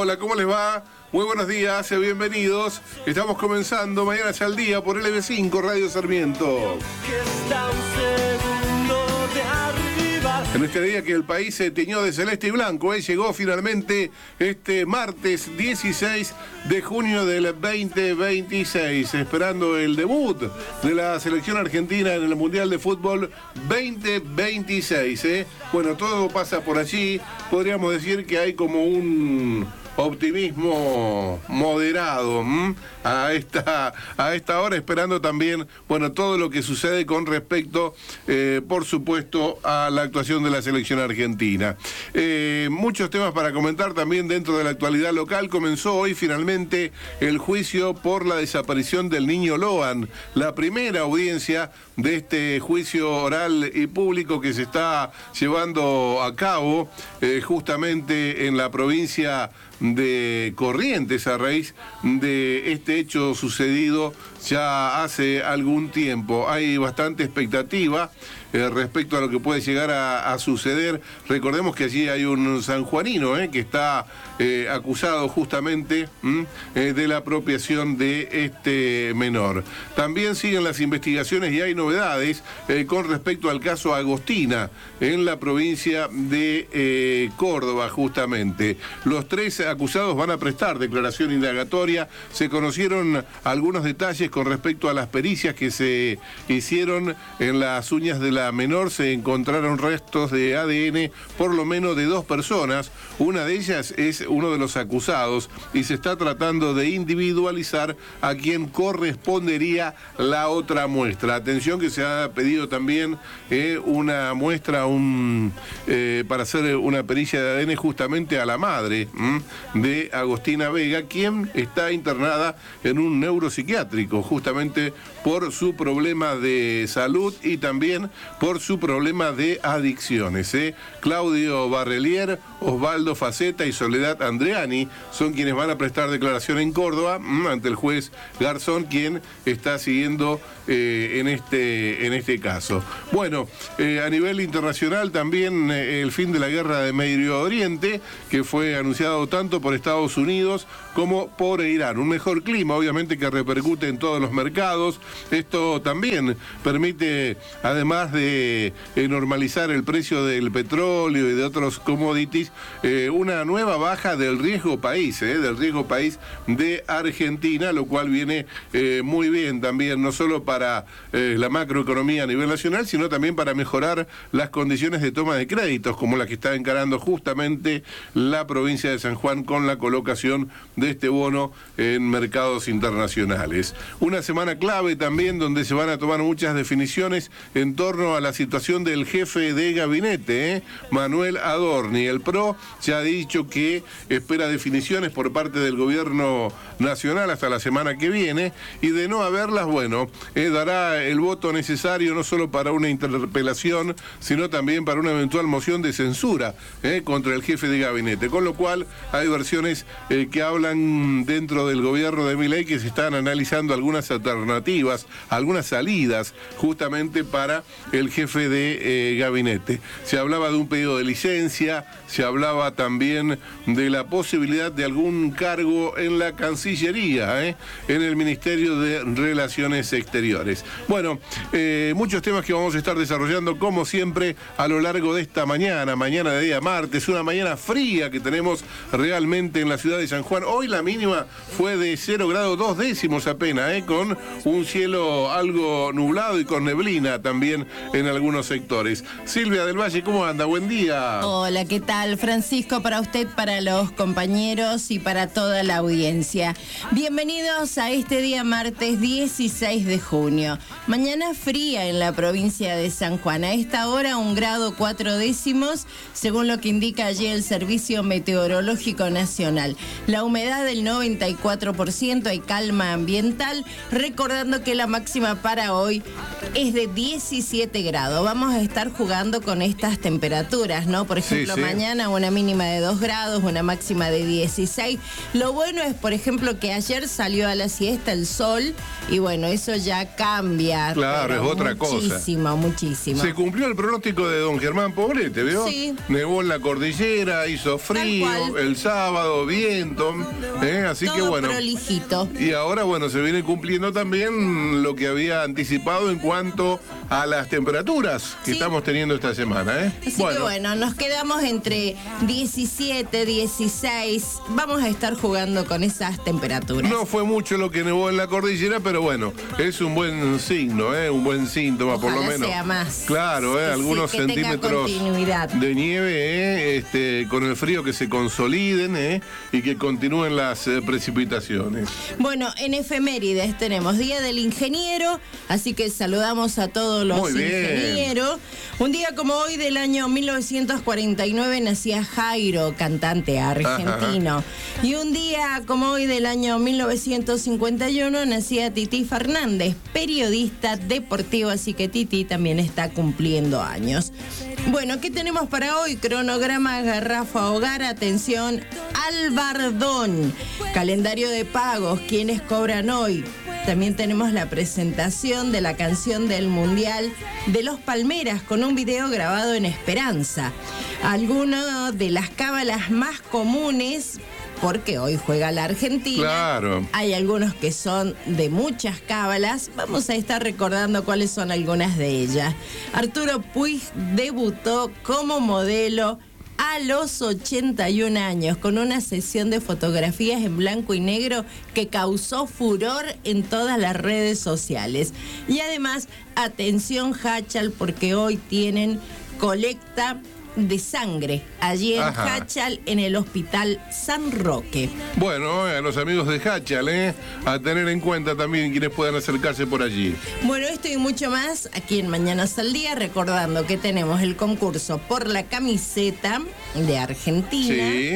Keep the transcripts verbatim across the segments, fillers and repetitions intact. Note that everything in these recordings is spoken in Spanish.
hola, ¿cómo les va? Muy buenos días, bienvenidos. Estamos comenzando Mañana es al Día por L B cinco Radio Sarmiento. En este día que el país se teñó de celeste y blanco, ¿eh? Llegó finalmente este martes dieciséis de junio del veinte veintiséis, esperando el debut de la selección argentina en el Mundial de Fútbol veinte veintiséis. ¿eh? Bueno, todo pasa por allí. Podríamos decir que hay como un optimismo moderado ¿m? a esta a esta hora, esperando también, bueno, todo lo que sucede con respecto, eh, por supuesto, a la actuación de la selección argentina. Eh, muchos temas para comentar también dentro de la actualidad local. Comenzó hoy finalmente el juicio por la desaparición del niño Loan, la primera audiencia de este juicio oral y público que se está llevando a cabo eh, justamente en la provincia de Corrientes a raíz de este hecho sucedido ya hace algún tiempo. Hay bastante expectativa eh, respecto a lo que puede llegar a, a suceder. Recordemos que allí hay un sanjuanino eh, que está eh, acusado justamente eh, de la apropiación de este menor. También siguen las investigaciones y hay novedades eh, con respecto al caso Agostina en la provincia de eh, Córdoba justamente. Los tres acusados van a prestar declaración indagatoria. Se conocieron algunos detalles con respecto a las pericias que se hicieron en las uñas de la menor. Se encontraron restos de A D N por lo menos de dos personas. Una de ellas es uno de los acusados y se está tratando de individualizar a quien correspondería la otra muestra. Atención que se ha pedido también eh, una muestra un, eh, para hacer una pericia de A D N justamente a la madre ¿m? de Agostina Vega, quien está internada en un neuropsiquiátrico justamente por su problema de salud y también por su problema de adicciones. ¿eh? Claudio Barrelier, Osvaldo Faceta y Soledad Andreani son quienes van a prestar declaración en Córdoba mmm, ante el juez Garzón, quien está siguiendo eh, en, este, en este caso. Bueno, eh, a nivel internacional también eh, el fin de la guerra de Medio Oriente, que fue anunciado tanto por Estados Unidos como por Irán. Un mejor clima, obviamente, que repercute en todos los mercados. Esto también permite, además de eh, normalizar el precio del petróleo y de otros commodities, eh, una nueva baja del riesgo país, eh, del riesgo país de Argentina, lo cual viene eh, muy bien también, no solo para eh, la macroeconomía a nivel nacional, sino también para mejorar las condiciones de toma de créditos, como la que está encarando justamente la provincia de San Juan con la colocación de este bono en mercados internacionales. Una semana clave también donde se van a tomar muchas definiciones en torno a la situación del jefe de gabinete, ¿eh? Manuel Adorni. El P R O ya ha dicho que espera definiciones por parte del gobierno nacional hasta la semana que viene, y de no haberlas, bueno, eh, dará el voto necesario no solo para una interpelación, sino también para una eventual moción de censura eh, contra el jefe de gabinete. Con lo cual hay versiones eh, que hablan dentro del gobierno de Milei que se están analizando algunas alternativas, algunas salidas justamente para el jefe de eh, gabinete. Se hablaba de un pedido de licencia, se hablaba también de la posibilidad de algún cargo en la Cancillería, ¿eh? en el Ministerio de Relaciones Exteriores. Bueno, eh, muchos temas que vamos a estar desarrollando como siempre a lo largo de esta mañana, mañana de día martes, una mañana fría que tenemos realmente en la ciudad de San Juan. Hoy la mínima fue de cero grado dos décimos apenas, ¿eh? con un cielo algo nublado y con neblina también en algunos sectores. Silvia del Valle, ¿cómo anda? Buen día. Hola, ¿qué tal, Francisco? Para usted, para los compañeros y para toda la audiencia. Bienvenidos a este día martes dieciséis de junio. Mañana fría en la provincia de San Juan. A esta hora un grado cuatro décimos, según lo que indica allí el Servicio Meteorológico Nacional. La humedad del noventa y cuatro por ciento, hay calma ambiental, recordando que la máxima para hoy es de diecisiete diecisiete grados. Vamos a estar jugando con estas temperaturas, ¿no? Por ejemplo, sí, sí. mañana una mínima de dos grados, una máxima de dieciséis. Lo bueno es, por ejemplo, que ayer salió a la siesta el sol y bueno, eso ya cambia. Claro, es otra cosa. Muchísimo, muchísimo. Se cumplió el pronóstico de don Germán Poblete, ¿vio? Sí. Nevó en la cordillera, hizo frío, el sábado, viento, ¿eh? Así Todo que bueno. prolijito. Y ahora, bueno, se viene cumpliendo también lo que había anticipado en cuanto a las temperaturas que sí. estamos teniendo esta semana, ¿eh? Así bueno. que bueno, nos quedamos entre diecisiete, dieciséis. Vamos a estar jugando con esas temperaturas. No fue mucho lo que nevó en la cordillera, pero bueno, es un buen signo, ¿eh? Un buen síntoma. Ojalá por lo menos. Sea más. Claro, ¿eh? Algunos sí, centímetros de nieve, ¿eh? este, con el frío que se consoliden, ¿eh? Y que continúen las eh, precipitaciones. Bueno, en efemérides tenemos Día del Ingeniero, así que saludamos a todos los ingenieros. Un día como hoy del año mil novecientos cuarenta y nueve nacía Jairo, cantante argentino. Ajá. Y un día como hoy del año mil novecientos cincuenta y uno nacía Tití Fernández, periodista deportivo, así que Tití también está cumpliendo años. Bueno, ¿qué tenemos para hoy? Cronograma Garrafa Hogar, atención, Albardón. Calendario de pagos, ¿quiénes cobran hoy? También tenemos la presentación de la canción del Mundial de los Palmeras con un video grabado en Esperanza. Algunas de las cábalas más comunes, porque hoy juega la Argentina. Claro. Hay algunos que son de muchas cábalas. Vamos a estar recordando cuáles son algunas de ellas. Arturo Puig debutó como modelo a los ochenta y un años con una sesión de fotografías en blanco y negro que causó furor en todas las redes sociales. Y además, atención Hachal, porque hoy tienen colecta de sangre allí en Ajá. Hachal, en el Hospital San Roque. Bueno, a los amigos de Hachal, ¿eh? a tener en cuenta también quienes puedan acercarse por allí. Bueno, esto y mucho más aquí en Mañanas al Día, recordando que tenemos el concurso por la camiseta de Argentina. Sí.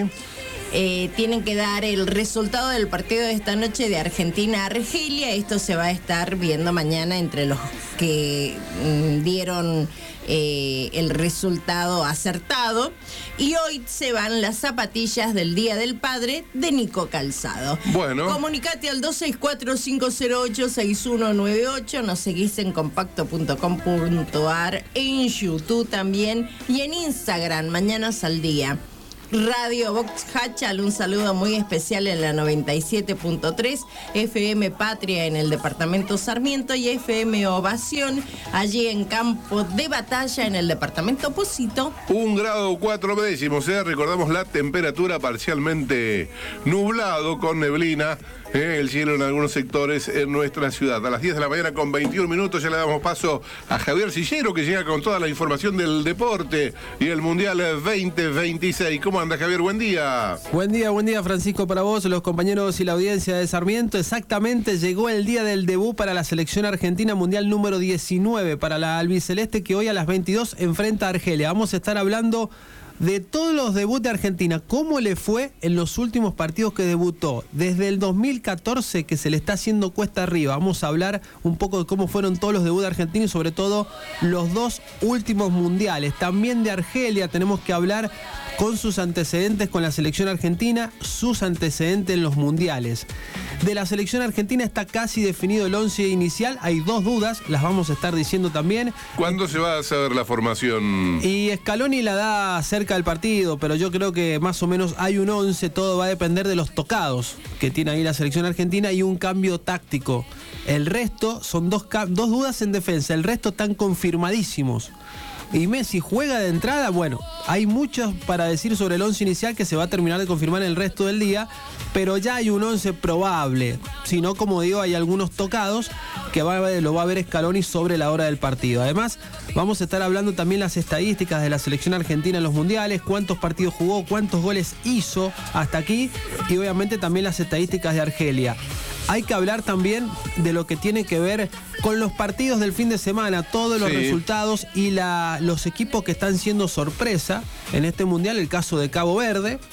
Eh, tienen que dar el resultado del partido de esta noche de Argentina-Argelia. Esto se va a estar viendo mañana entre los que mm, dieron eh, el resultado acertado. Y hoy se van las zapatillas del Día del Padre de Nico Calzado. Bueno. Comunicate al dos seis cuatro, cinco cero ocho, seis uno nueve ocho. Nos seguís en compacto punto com punto ar, en YouTube también y en Instagram, Mañanas al Día. Radio Vox Hachal, un saludo muy especial en la noventa y siete punto tres, F M Patria en el departamento Sarmiento y F M Ovación allí en Campo de Batalla en el departamento Pocito. Un grado cuatro décimos, ¿eh? Recordamos la temperatura parcialmente nublado con neblina. Eh, el cielo en algunos sectores en nuestra ciudad. A las diez de la mañana con veintiún minutos ya le damos paso a Javier Sillero, que llega con toda la información del deporte y el Mundial veinte veintiséis. ¿Cómo anda, Javier? Buen día. Buen día, buen día, Francisco, para vos, los compañeros y la audiencia de Sarmiento. Exactamente, llegó el día del debut para la selección argentina Mundial número diecinueve, para la albiceleste, que hoy a las veintidós enfrenta a Argelia. Vamos a estar hablando de todos los debuts de Argentina, cómo le fue en los últimos partidos que debutó, desde el dos mil catorce, que se le está haciendo cuesta arriba. Vamos a hablar un poco de cómo fueron todos los debuts de Argentina y sobre todo los dos últimos mundiales. También de Argelia tenemos que hablar con sus antecedentes con la selección argentina, sus antecedentes en los mundiales. De la selección argentina está casi definido el once inicial, hay dos dudas, las vamos a estar diciendo también. ¿Cuándo se va a saber la formación? Y Scaloni la da cerca del partido, pero yo creo que más o menos hay un once, todo va a depender de los tocados que tiene ahí la selección argentina y un cambio táctico. El resto son dos, dos dudas en defensa, el resto están confirmadísimos. Y Messi juega de entrada, bueno, hay mucho para decir sobre el once inicial que se va a terminar de confirmar el resto del día, pero ya hay un once probable. Si no, como digo, hay algunos tocados que va a ver, lo va a ver Scaloni sobre la hora del partido. Además, vamos a estar hablando también las estadísticas de la selección argentina en los mundiales, cuántos partidos jugó, cuántos goles hizo hasta aquí y obviamente también las estadísticas de Argelia. Hay que hablar también de lo que tiene que ver con los partidos del fin de semana, todos los sí. resultados y la, los equipos que están siendo sorpresa en este mundial, el caso de Cabo Verde,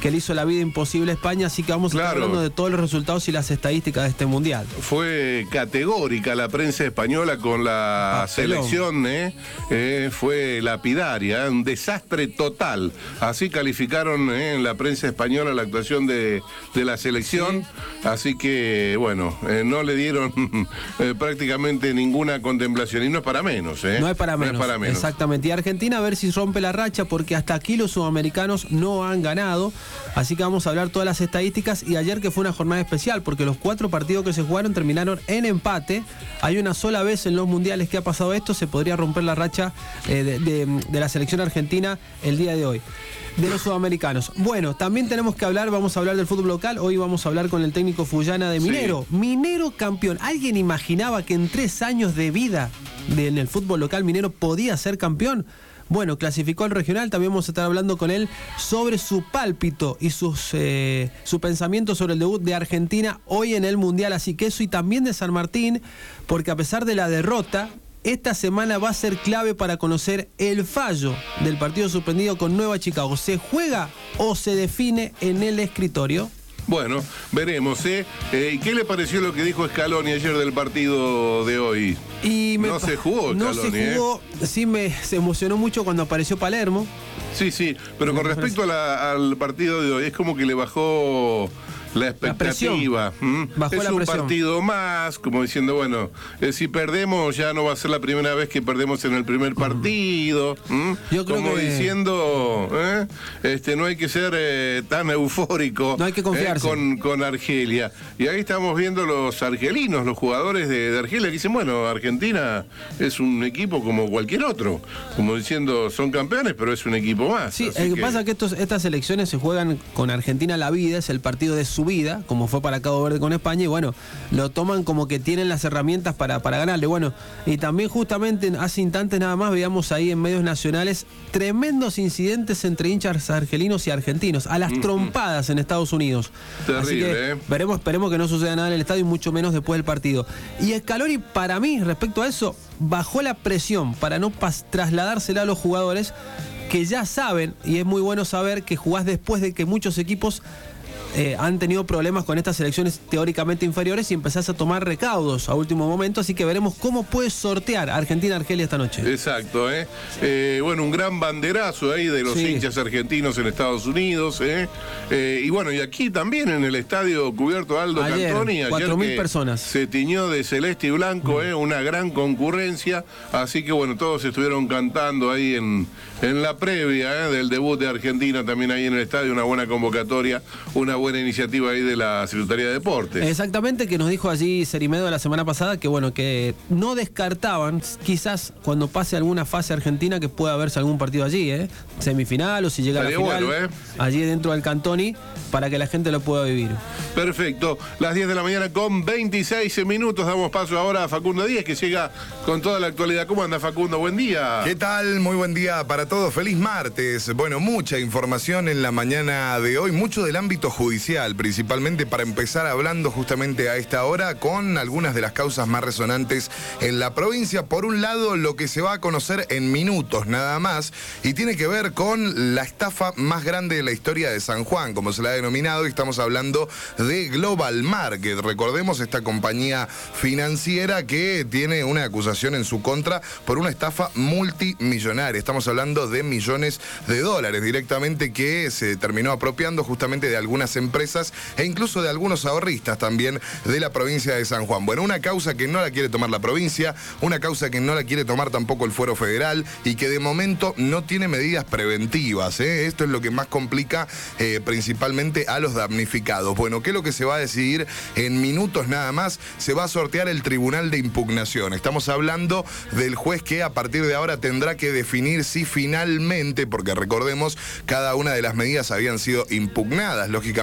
que le hizo la vida imposible a España, así que vamos claro. a estar hablando de todos los resultados y las estadísticas de este Mundial. Fue categórica la prensa española con la Papelón. selección, ¿eh? Eh, fue lapidaria, un desastre total. Así calificaron eh, en la prensa española la actuación de, de la selección, sí. Así que, bueno, eh, no le dieron eh, prácticamente ninguna contemplación, y no es para menos, ¿eh? No es para menos, no es para menos. Exactamente. Y Argentina a ver si rompe la racha, porque hasta aquí los sudamericanos no han ganado. Así que vamos a hablar todas las estadísticas. Y ayer, que fue una jornada especial, porque los cuatro partidos que se jugaron terminaron en empate. Hay una sola vez en los mundiales que ha pasado esto. Se podría romper la racha eh, de, de, de la selección argentina el día de hoy. De los sudamericanos. Bueno, también tenemos que hablar, vamos a hablar del fútbol local. Hoy vamos a hablar con el técnico Fullana de Minero. Sí. Minero campeón. ¿Alguien imaginaba que en tres años de vida de, en el fútbol local Minero podía ser campeón? Bueno, clasificó al regional. También vamos a estar hablando con él sobre su pálpito y sus, eh, su pensamiento sobre el debut de Argentina hoy en el Mundial. Así que eso, y también de San Martín, porque a pesar de la derrota, esta semana va a ser clave para conocer el fallo del partido suspendido con Nueva Chicago. ¿Se juega o se define en el escritorio? Bueno, veremos, ¿eh? ¿Y qué le pareció lo que dijo Scaloni ayer del partido de hoy? Y me no se jugó, No Scaloni, se jugó, ¿eh? Sí me se emocionó mucho cuando apareció Palermo. Sí, sí, pero con respecto a la, al partido de hoy, es como que le bajó la expectativa. La ¿Mm? Bajó es la un presión. partido más, como diciendo, bueno, eh, si perdemos ya no va a ser la primera vez que perdemos en el primer partido. ¿Mm? Yo creo como que... diciendo, ¿eh? este, no hay que ser eh, tan eufórico. No hay que confiarse. Eh, con, con Argelia. Y ahí estamos viendo los argelinos, los jugadores de, de Argelia, que dicen, bueno, Argentina es un equipo como cualquier otro. Como diciendo, son campeones, pero es un equipo más. Sí, el que pasa es que estos, estas elecciones se juegan con Argentina a la vida, es el partido de su vida, como fue para Cabo Verde con España, y bueno, lo toman como que tienen las herramientas para, para ganarle. Bueno, y también justamente hace instantes nada más veíamos ahí en medios nacionales tremendos incidentes entre hinchas argelinos y argentinos, a las uh-huh. trompadas en Estados Unidos. Terrible, Así que ¿eh? veremos, esperemos que no suceda nada en el estadio, y mucho menos después del partido. Y Scaloni, para mí, respecto a eso, bajó la presión para no pas- trasladársela a los jugadores, que ya saben, y es muy bueno saber que jugás después de que muchos equipos Eh, han tenido problemas con estas selecciones teóricamente inferiores, y empezás a tomar recaudos a último momento. Así que veremos cómo puedes sortear Argentina-Argelia esta noche. Exacto, ¿eh? Eh, bueno, un gran banderazo ahí de los sí. hinchas argentinos en Estados Unidos, ¿eh? Eh, y bueno, y aquí también en el estadio cubierto Aldo Ayer, Cantoni, cuatro mil personas. Se tiñó de celeste y blanco, mm. ¿eh? Una gran concurrencia. Así que bueno, todos estuvieron cantando ahí en, en la previa, ¿eh? Del debut de Argentina, también ahí en el estadio. Una buena convocatoria, una buena iniciativa ahí de la Secretaría de Deportes. Exactamente, que nos dijo allí Cerimedo la semana pasada que bueno, que no descartaban quizás cuando pase alguna fase argentina que pueda haberse algún partido allí, ¿eh? Semifinal, o si llega Estaría a la final, bueno, ¿eh? allí dentro del Cantoni, para que la gente lo pueda vivir. Perfecto, las diez de la mañana con veintiséis minutos, damos paso ahora a Facundo Díez, que llega con toda la actualidad. ¿Cómo anda, Facundo? Buen día. ¿Qué tal? Muy buen día para todos, feliz martes. Bueno, mucha información en la mañana de hoy, mucho del ámbito judicial, principalmente, para empezar hablando justamente a esta hora con algunas de las causas más resonantes en la provincia. Por un lado, lo que se va a conocer en minutos nada más, y tiene que ver con la estafa más grande de la historia de San Juan, como se la ha denominado, y estamos hablando de Global Market. Recordemos, esta compañía financiera que tiene una acusación en su contra por una estafa multimillonaria. Estamos hablando de millones de dólares directamente, que se terminó apropiando justamente de algunas empresas e incluso de algunos ahorristas también de la provincia de San Juan. Bueno, una causa que no la quiere tomar la provincia, una causa que no la quiere tomar tampoco el Fuero Federal, y que de momento no tiene medidas preventivas, ¿eh? Esto es lo que más complica eh, principalmente a los damnificados. Bueno, ¿qué es lo que se va a decidir en minutos nada más? Se va a sortear el Tribunal de Impugnación. Estamos hablando del juez que a partir de ahora tendrá que definir si finalmente, porque recordemos, cada una de las medidas habían sido impugnadas, lógicamente,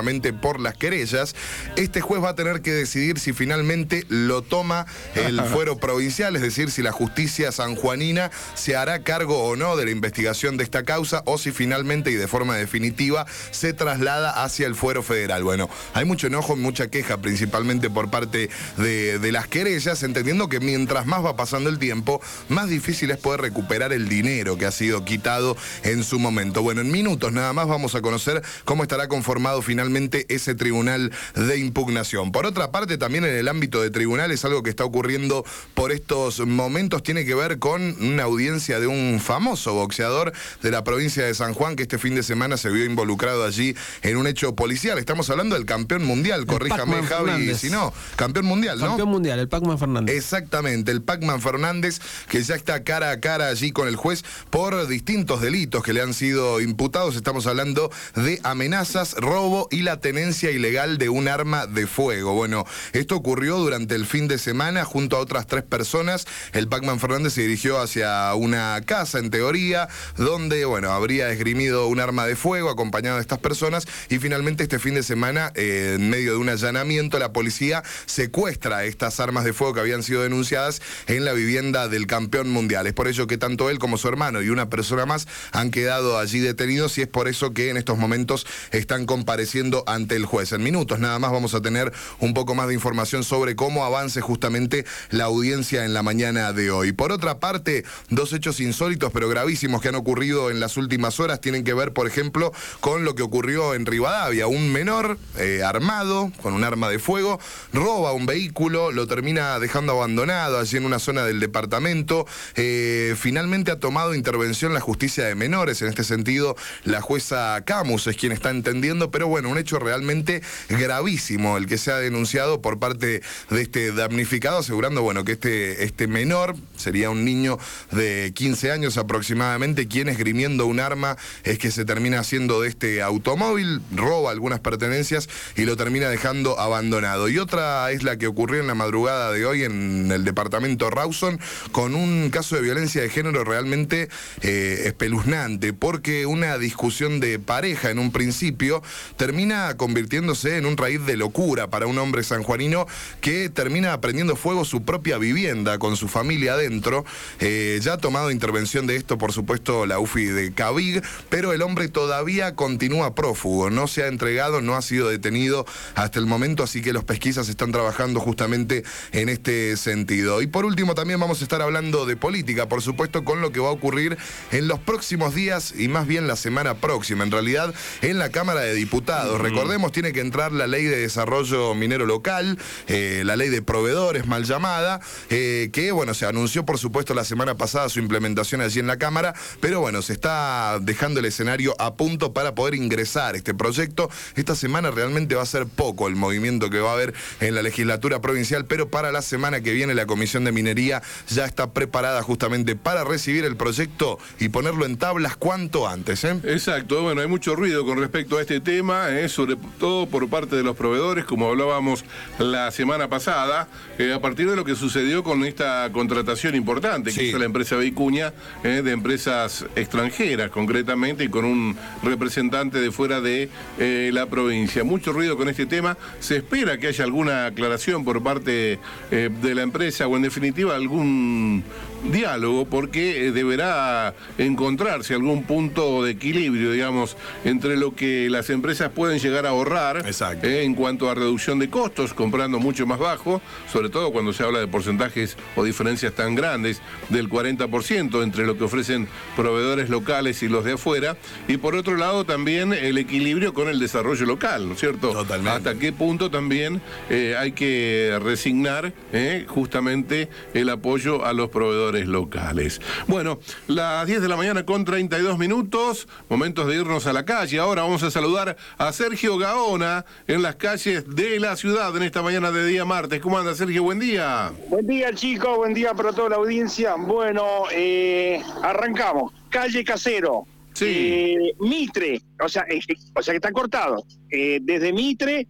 justamente por las querellas. Este juez va a tener que decidir si finalmente lo toma el fuero provincial, es decir, si la justicia sanjuanina se hará cargo o no de la investigación de esta causa, o si finalmente y de forma definitiva se traslada hacia el fuero federal. Bueno, hay mucho enojo y mucha queja, principalmente por parte de, de las querellas, entendiendo que mientras más va pasando el tiempo, más difícil es poder recuperar el dinero que ha sido quitado en su momento. Bueno, en minutos nada más vamos a conocer cómo estará conformado finalmente ese tribunal de impugnación. Por otra parte, también en el ámbito de tribunales, algo que está ocurriendo por estos momentos tiene que ver con una audiencia de un famoso boxeador de la provincia de San Juan que este fin de semana se vio involucrado allí en un hecho policial. Estamos hablando del campeón mundial, corríjame Javi, si no, campeón mundial, ¿no? Campeón mundial, el Pac-Man Fernández. Exactamente, el Pac-Man Fernández, que ya está cara a cara allí con el juez por distintos delitos que le han sido imputados. Estamos hablando de amenazas, robo y la tenencia ilegal de un arma de fuego. Bueno, esto ocurrió durante el fin de semana junto a otras tres personas. El Pac-Man Fernández se dirigió hacia una casa, en teoría, donde, bueno, habría esgrimido un arma de fuego acompañado de estas personas, y finalmente este fin de semana, eh, en medio de un allanamiento, la policía secuestra estas armas de fuego que habían sido denunciadas en la vivienda del campeón mundial. Es por ello que tanto él como su hermano y una persona más han quedado allí detenidos, y es por eso que en estos momentos están compareciendo ante el juez. En minutos nada más vamos a tener un poco más de información sobre cómo avance justamente la audiencia en la mañana de hoy. Por otra parte, dos hechos insólitos pero gravísimos que han ocurrido en las últimas horas tienen que ver, por ejemplo, con lo que ocurrió en Rivadavia. Un menor eh, armado con un arma de fuego roba un vehículo, lo termina dejando abandonado allí en una zona del departamento. Eh, finalmente ha tomado intervención la justicia de menores. En este sentido, la jueza Camus es quien está entendiendo, pero bueno, un hecho realmente gravísimo el que se ha denunciado por parte de este damnificado, asegurando, bueno, que este, este menor sería un niño de quince años aproximadamente, quien esgrimiendo un arma es que se termina haciendo de este automóvil, roba algunas pertenencias y lo termina dejando abandonado. Y otra es la que ocurrió en la madrugada de hoy en el departamento Rawson, con un caso de violencia de género realmente eh, espeluznante, porque una discusión de pareja en un principio termina convirtiéndose en un raíz de locura para un hombre sanjuanino que termina prendiendo fuego su propia vivienda con su familia adentro. Eh, ya ha tomado intervención de esto, por supuesto, la U F I de Cavig, pero el hombre todavía continúa prófugo, no se ha entregado, no ha sido detenido hasta el momento, así que los pesquisas están trabajando justamente en este sentido. Y por último también vamos a estar hablando de política, por supuesto, con lo que va a ocurrir en los próximos días y más bien la semana próxima, en realidad en la Cámara de Diputados. Uh-huh. Recordemos, tiene que entrar la ley de desarrollo minero local, eh, la ley de proveedores mal llamada, eh, que bueno, se anunció por supuesto la semana pasada su implementación allí en la Cámara, pero bueno, se está dejando el escenario a punto para poder ingresar este proyecto. Esta semana realmente va a ser poco el movimiento que va a haber en la legislatura provincial, pero para la semana que viene la Comisión de Minería ya está preparada justamente para recibir el proyecto y ponerlo en tablas cuanto antes, ¿eh? Exacto, bueno, hay mucho ruido con respecto a este tema, ¿eh? Sobre todo por parte de los proveedores, como hablábamos la semana pasada, eh, a partir de lo que sucedió con esta contratación importante que sí. hizo la empresa Vicuña, eh, de empresas extranjeras concretamente, y con un representante de fuera de eh, la provincia. Mucho ruido con este tema. Se espera que haya alguna aclaración por parte eh, de la empresa, o en definitiva algún diálogo, porque eh, deberá encontrarse algún punto de equilibrio, digamos, entre lo que las empresas pueden llegar a ahorrar eh, en cuanto a reducción de costos, comprando mucho más bajo, sobre todo cuando se habla de porcentajes o diferencias tan grandes del cuarenta por ciento entre lo que ofrecen proveedores locales y los de afuera, y por otro lado también el equilibrio con el desarrollo local, ¿no es cierto? Totalmente. Hasta qué punto también eh, hay que resignar eh, justamente el apoyo a los proveedores locales. Bueno, las diez de la mañana con treinta y dos minutos, momentos de irnos a la calle. Ahora vamos a saludar a Sergio Gaona en las calles de la ciudad en esta mañana de día martes. ¿Cómo anda, Sergio? Buen día. Buen día, chicos, buen día para toda la audiencia. Bueno, eh, arrancamos. Calle Casero. Sí. Eh, Mitre, o sea, eh, o sea que está cortado. Eh, desde Mitre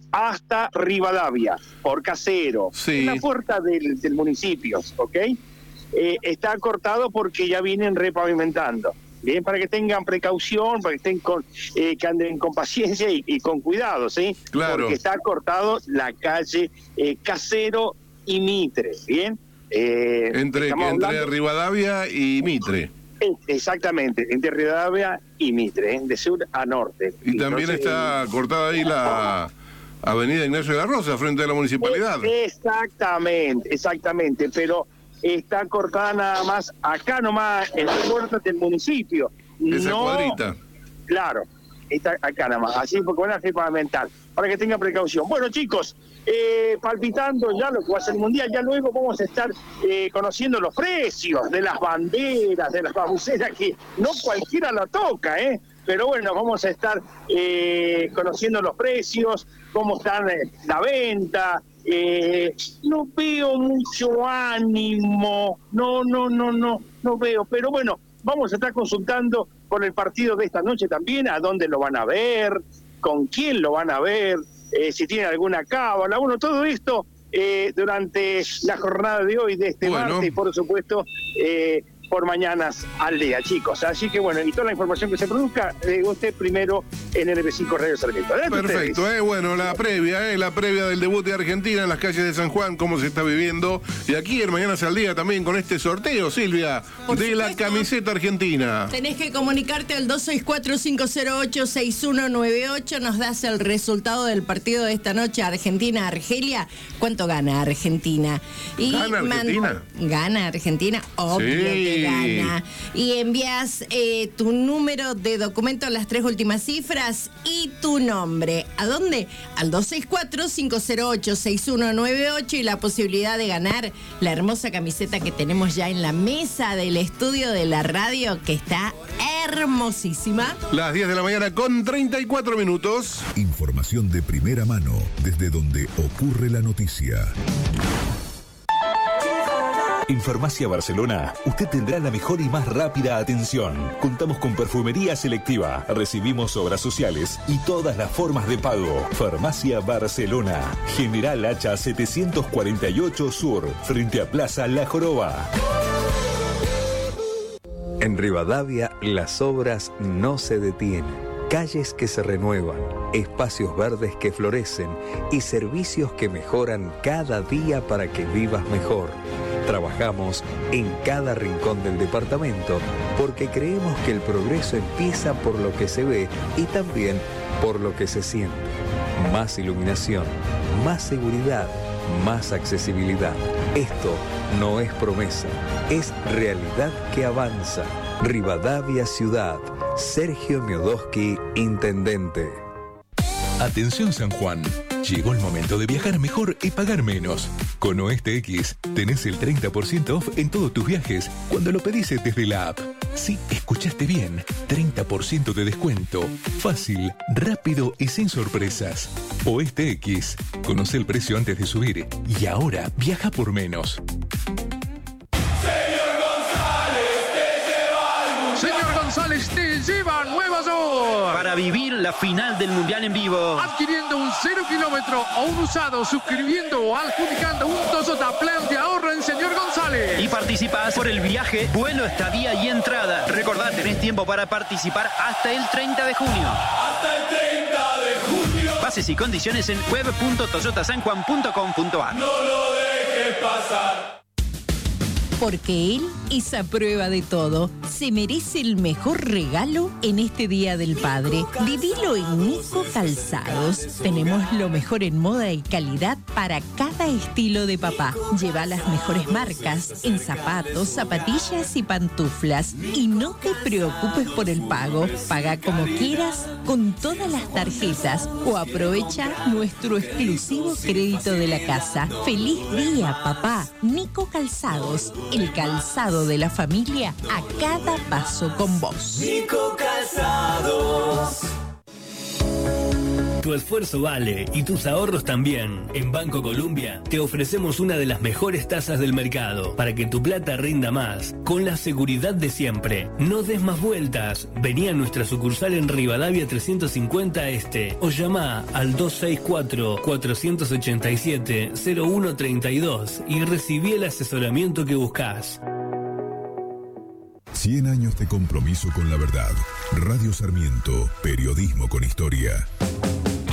hasta Rivadavia, por Casero. Sí. En la puerta del, del municipio, ¿ok? Eh, está cortado porque ya vienen repavimentando. Bien, para que tengan precaución, para que estén con, eh, que anden con paciencia y, y con cuidado, ¿sí? Claro. Porque está cortado la calle eh, Casero y Mitre, ¿bien? Eh, Entre, entre hablando, Rivadavia y Mitre. eh, exactamente, entre Rivadavia y Mitre, ¿eh? De sur a norte. Y también Entonces, está cortada ahí la avenida Ignacio de la Rosa, frente a la municipalidad. eh, Exactamente, exactamente, pero está cortada nada más acá nomás en las puertas del municipio. Esa no, cuadrita. Claro, está acá nada más, así porque van a ser fundamental, para que tengan precaución. Bueno, chicos, eh, palpitando ya lo que va a ser el Mundial, ya luego vamos a estar eh, conociendo los precios de las banderas, de las babuceras, que no cualquiera lo toca, ¿eh? Pero bueno, vamos a estar eh, conociendo los precios, cómo están eh, la venta. Eh, no veo mucho ánimo, no, no, no, no, no veo, pero bueno, vamos a estar consultando por el partido de esta noche también, a dónde lo van a ver, con quién lo van a ver, eh, si tienen alguna cábala, bueno, todo esto eh, durante la jornada de hoy, de este bueno. martes, y por supuesto, eh, por mañanas al día, chicos. Así que bueno, y toda la información que se produzca, eh, usted primero en N B cinco Radio Sarmiento. Perfecto, eh, bueno, la previa, eh, la previa del debut de Argentina en las calles de San Juan, cómo se está viviendo. Y aquí en Mañanas al Día también con este sorteo, Silvia, Por de supuesto. la camiseta argentina. Tenés que comunicarte al dos seis cuatro, cinco cero ocho, seis uno nueve ocho. Nos das el resultado del partido de esta noche, Argentina-Argelia. ¿Cuánto gana Argentina? Y ¿Gana Argentina? Man... Gana Argentina, obvio Sí. que gana. Y envías eh, tu número de documento, las tres últimas cifras y tu nombre. ¿A dónde? Al dos seis cuatro, cinco cero ocho, seis uno nueve ocho y la posibilidad de ganar la hermosa camiseta que tenemos ya en la mesa del estudio de la radio, que está hermosísima. Las diez de la mañana con treinta y cuatro minutos. Información de primera mano desde donde ocurre la noticia. En Farmacia Barcelona, usted tendrá la mejor y más rápida atención. Contamos con perfumería selectiva, recibimos obras sociales y todas las formas de pago. Farmacia Barcelona, General Hacha setecientos cuarenta y ocho Sur, frente a Plaza La Joroba. En Rivadavia, las obras no se detienen. Calles que se renuevan, espacios verdes que florecen y servicios que mejoran cada día para que vivas mejor. Trabajamos en cada rincón del departamento porque creemos que el progreso empieza por lo que se ve y también por lo que se siente. Más iluminación, más seguridad, más accesibilidad. Esto no es promesa, es realidad que avanza. Rivadavia Ciudad. Sergio Miodoski, Intendente. Atención San Juan, llegó el momento de viajar mejor y pagar menos. Con Oeste X tenés el treinta por ciento off en todos tus viajes cuando lo pedís desde la app. Sí, escuchaste bien, treinta por ciento de descuento. Fácil, rápido y sin sorpresas. Oeste X, conoce el precio antes de subir y ahora viaja por menos. Señor González te lleva a Nueva York para vivir la final del Mundial en vivo, adquiriendo un cero kilómetro o un usado, suscribiendo o adjudicando un Toyota Plan de ahorro en Señor González y participás por el viaje, vuelo, estadía y entrada. Recordá, tenés tiempo para participar hasta el treinta de junio. Hasta el treinta de junio. Bases y condiciones en web punto toyota san juan punto com punto a r. No lo dejes pasar. Porque él es a prueba de todo. Se merece el mejor regalo en este Día del Padre. Vivilo en Nico Calzados. Tenemos lo mejor en moda y calidad para cada estilo de papá. Lleva las mejores marcas en zapatos, zapatillas y pantuflas. Y no te preocupes por el pago. Paga como quieras con todas las tarjetas o aprovecha nuestro exclusivo crédito de la casa. ¡Feliz día, papá! Nico Calzados. El calzado de la familia a cada paso con vos. Nico Calzados. Tu esfuerzo vale y tus ahorros también. En Banco Colombia te ofrecemos una de las mejores tasas del mercado para que tu plata rinda más, con la seguridad de siempre. No des más vueltas. Vení a nuestra sucursal en Rivadavia trescientos cincuenta Este o llama al dos seis cuatro, cuatro ocho siete, cero uno tres dos y recibí el asesoramiento que buscas. cien años de compromiso con la verdad. Radio Sarmiento, periodismo con historia.